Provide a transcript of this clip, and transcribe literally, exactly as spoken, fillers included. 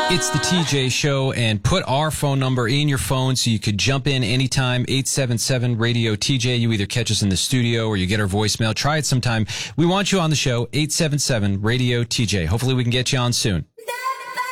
It's the T J Show, and put our phone number in your phone so you could jump in anytime, eight seven seven radio T J. You either catch us in the studio or you get our voicemail. Try it sometime. We want you on the show, eight seven seven radio T J. Hopefully we can get you on soon.